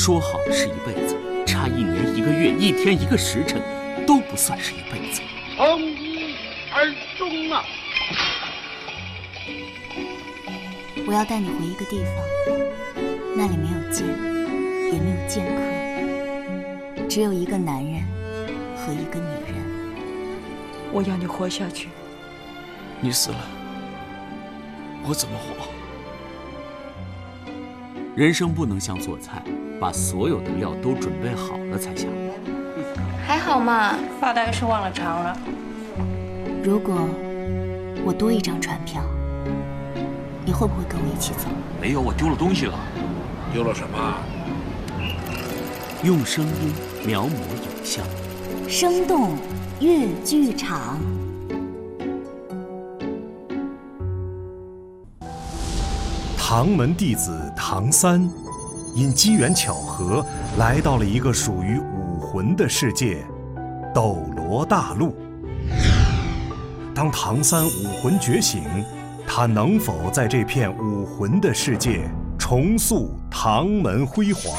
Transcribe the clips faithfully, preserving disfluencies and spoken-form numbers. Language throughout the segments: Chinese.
说好了是一辈子，差一年一个月、一天一个时辰，都不算是一辈子。 从一而终啊！ 我要带你回一个地方，那里没有剑，也没有剑客，只有一个男人和一个女人。 我要你活下去。 你死了，我怎么活？ 人生不能像做菜，把所有的料都准备好了才下锅。 还好嘛， 发大概是忘了尝了。 如果我多一张船票，你会不会跟我一起走？ 没有，我丢了东西了。 丢了什么？ 用声音描摹影像， 生动粤剧场。 唐门弟子唐三，因机缘巧合来到了一个属于武魂的世界——斗罗大陆。当唐三武魂觉醒，他能否在这片武魂的世界重塑唐门辉煌？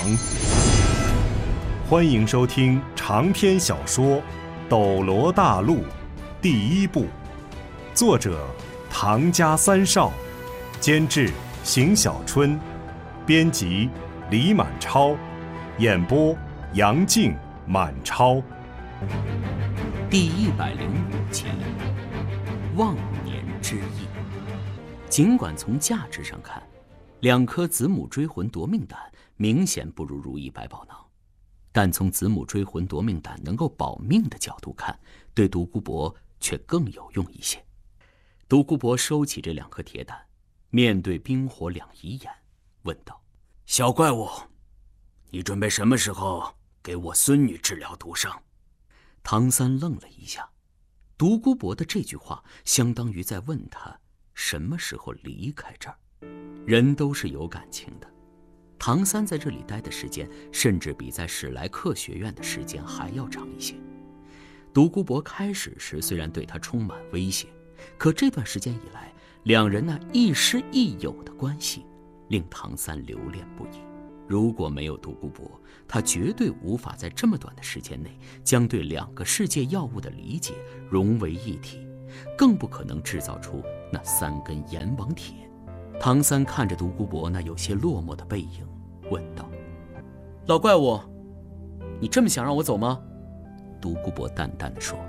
欢迎收听长篇小说《斗罗大陆》第一部，作者唐家三少，监制邢小春，编辑李满超，演播杨静、满超。 第一百零五集，忘年之役。尽管从价值上看，两颗子母追魂夺命胆明显不如如意百宝囊，但从子母追魂夺命胆能够保命的角度看，对独孤博却更有用一些。独孤博收起这两颗铁胆，面对冰火两仪眼，问道：“小怪物，你准备什么时候给我孙女治疗毒伤？”唐三愣了一下，独孤博的这句话相当于在问他什么时候离开这儿。人都是有感情的，唐三在这里待的时间甚至比在史莱克学院的时间还要长一些。独孤博开始时虽然对他充满威胁，可这段时间以来，两人那亦师亦友的关系令唐三留恋不已。如果没有独孤博，他绝对无法在这么短的时间内将对两个世界药物的理解融为一体，更不可能制造出那三根阎王铁。唐三看着独孤博那有些落寞的背影，问道：“老怪物，你这么想让我走吗？”独孤博淡淡地说：“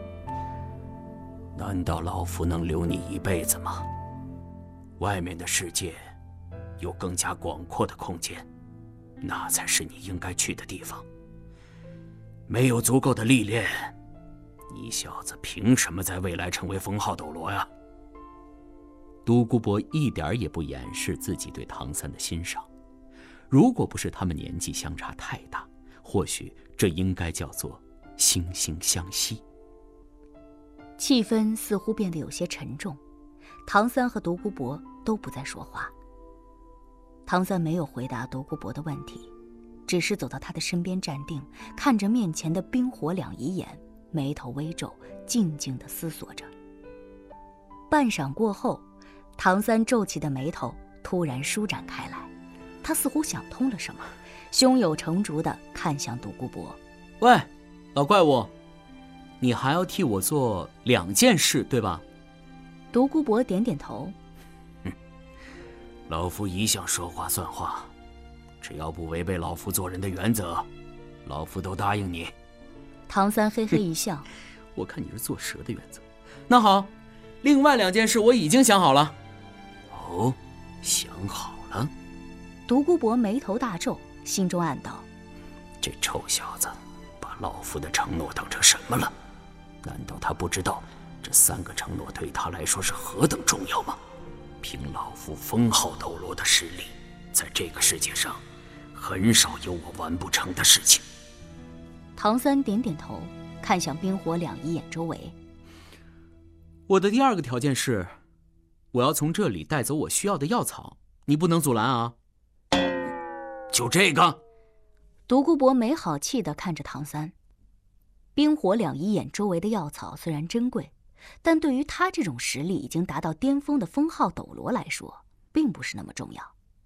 难道老夫能留你一辈子吗？外面的世界有更加广阔的空间，那才是你应该去的地方。没有足够的历练，你小子凭什么在未来成为封号斗罗呀？”独孤博一点也不掩饰自己对唐三的欣赏，如果不是他们年纪相差太大，或许这应该叫做惺惺相惜。 气氛似乎变得有些沉重，唐三和独孤博都不再说话。唐三没有回答独孤博的问题，只是走到他的身边站定，看着面前的冰火两仪眼，眉头微皱，静静地思索着。半晌过后，唐三皱起的眉头突然舒展开来，他似乎想通了什么，胸有成竹地看向独孤博：“ 喂，老怪物，你还要替我做两件事，对吧？” 独孤博点点头：“ 哼，老夫一向说话算话，只要不违背老夫做人的原则，老夫都答应你。” 唐三嘿嘿一笑：“ 我看你是做蛇的原则。那好，另外两件事我已经想好了。”“哦，想好了？” 独孤博眉头大皱，心中暗道：“ 这臭小子把老夫的承诺当成什么了？难道他不知道这三个承诺对他来说是何等重要吗？凭老夫封号斗罗的实力，在这个世界上很少有我完不成的事情。” 唐三点点头，看向冰火两仪眼周围：“ 我的第二个条件是，我要从这里带走我需要的药草，你不能阻拦啊。”“就这个？” 独孤博没好气地看着唐三。冰火两仪眼周围的药草虽然珍贵，但对于他这种实力已经达到巅峰的封号斗罗来说，并不是那么重要。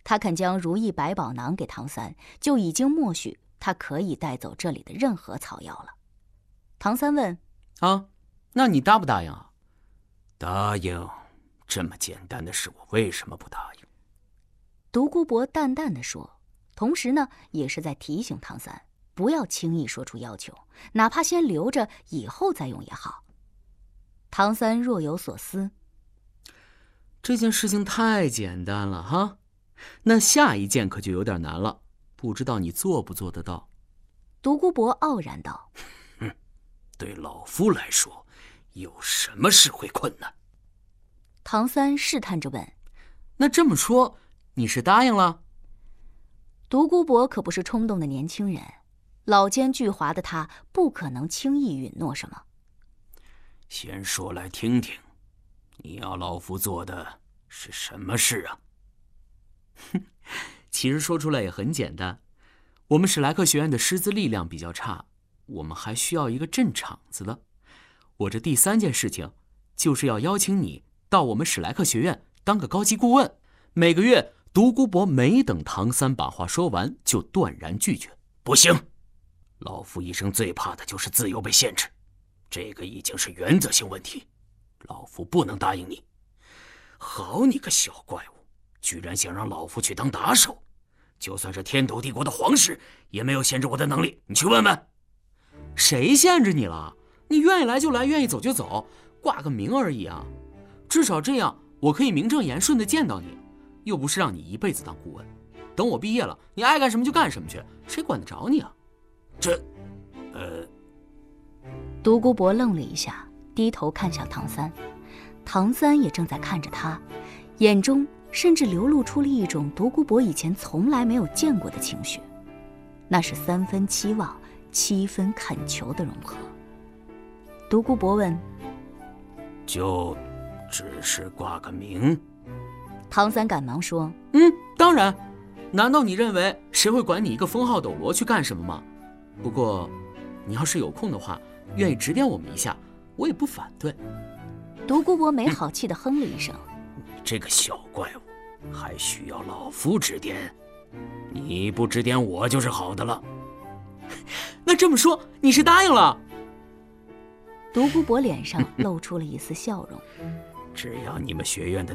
他肯将如意百宝囊给唐三，就已经默许他可以带走这里的任何草药了。唐三问： 啊，那你答不答应啊？ 答应，这么简单的事我为什么不答应？ 独孤博淡淡的说，同时呢也是在提醒唐三不要轻易说出要求，哪怕先留着以后再用也好。唐三若有所思， 这件事情太简单了哈，那下一件可就有点难了，不知道你做不做得到。 独孤博傲然道： 哼，对老夫来说，有什么事会困难？ 唐三试探着问： 那这么说，你是答应了？ 独孤博可不是冲动的年轻人，老奸巨猾的他不可能轻易允诺什么。 先说来听听，你要老夫做的是什么事啊？ 哼，其实说出来也很简单，我们史莱克学院的师资力量比较差，我们还需要一个镇场子的。我这第三件事情，就是要邀请你到我们史莱克学院当个高级顾问。每个月，独孤博没等唐三把话说完，就断然拒绝。 不行，老夫一生最怕的就是自由被限制，这个已经是原则性问题，老夫不能答应你。好你个小怪物，居然想让老夫去当打手！就算是天斗帝国的皇室，也没有限制我的能力。你去问问， 谁限制你了？你愿意来就来，愿意走就走，挂个名而已啊。至少这样，我可以名正言顺地见到你，又不是让你一辈子当顾问。等我毕业了，你爱干什么就干什么去，谁管得着你啊？ 这，呃…… 独孤博愣了一下，低头看向唐三。唐三也正在看着他，眼中甚至流露出了一种独孤博以前从来没有见过的情绪，那是三分期望，七分恳求的融合。独孤博问： 就只是挂个名？ 唐三赶忙说： 嗯，当然。难道你认为谁会管你一个封号斗罗去干什么吗？不过你要是有空的话，愿意指点我们一下，我也不反对。 独孤博没好气地哼了一声： 你这个小怪物，还需要老夫指点？你不指点我就是好的了。 那这么说，你是答应了？ 独孤博脸上露出了一丝笑容。 只要你们学院的